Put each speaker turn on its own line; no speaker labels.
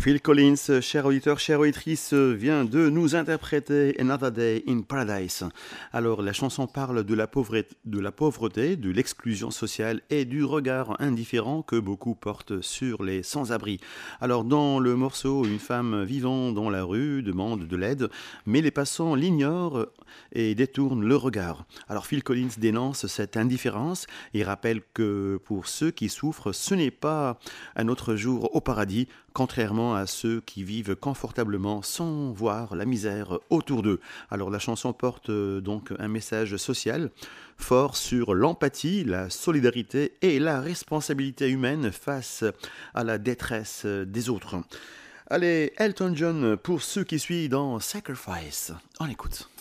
Phil Collins, cher auditeur, chère auditrice, vient de nous interpréter Another Day in Paradise. Alors, la chanson parle de de l'exclusion sociale et du regard indifférent que beaucoup portent sur les sans-abri. Alors, dans le morceau, une femme vivant dans la rue demande de l'aide, mais les passants l'ignorent et détournent le regard. Alors, Phil Collins dénonce cette indifférence et rappelle que pour ceux qui souffrent, ce n'est pas un autre jour au paradis, contrairement à ceux qui vivent confortablement sans voir la misère autour d'eux. Alors la chanson porte donc un message social fort sur l'empathie, la solidarité et la responsabilité humaine face à la détresse des autres. Allez, Elton John pour ceux qui suivent dans Sacrifice. On écoute.